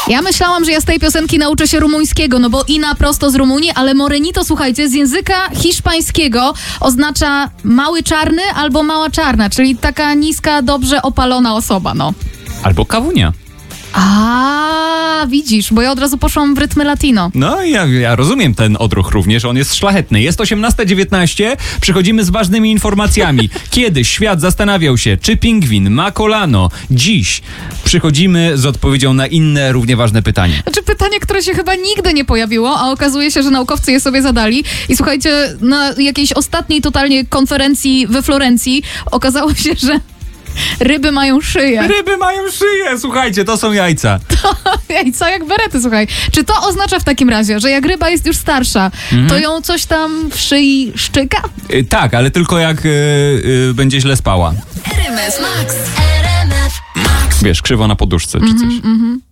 Ja myślałam, że ja z tej piosenki nauczę się rumuńskiego, no bo Ina prosto z Rumunii, ale morenito, słuchajcie, z języka hiszpańskiego oznacza mały czarny albo mała czarna, czyli taka niska, dobrze opalona osoba, no. Albo kawunia. A, widzisz, bo ja od razu poszłam w rytmy latino. No ja rozumiem ten odruch również, on jest szlachetny. Jest 18:19, przychodzimy z ważnymi informacjami. Kiedyś świat zastanawiał się, czy pingwin ma kolano. Dziś przychodzimy z odpowiedzią na inne, równie ważne pytanie. Znaczy pytanie, które się chyba nigdy nie pojawiło, a okazuje się, że naukowcy je sobie zadali. I słuchajcie, na jakiejś ostatniej totalnie konferencji we Florencji okazało się, że ryby mają szyję. Ryby mają szyję, słuchajcie, to są jajca. Jajca jak berety, słuchaj. Czy to oznacza w takim razie, że jak ryba jest już starsza, to ją coś tam w szyi szczyka? Tak, ale tylko jak będzie źle spała. RMF Max. RMF Max. Wiesz, krzywo na poduszce czy coś.